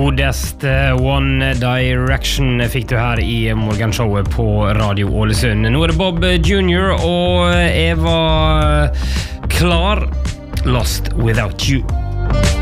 Godeste One Direction fikk du her i morgenshowet på Radio Ålesund. Nå det Bob Jr. og Eva Klar, Lost Without You.